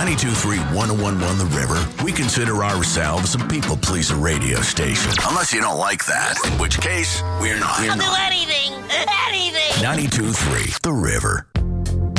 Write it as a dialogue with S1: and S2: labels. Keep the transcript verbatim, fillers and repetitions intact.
S1: ninety-two point three, one oh one point one The River, we consider ourselves a people-pleaser radio station. Unless you don't like that, in which case, we're not. We're
S2: I'll
S1: not.
S2: do anything, anything.
S1: ninety-two point three The River.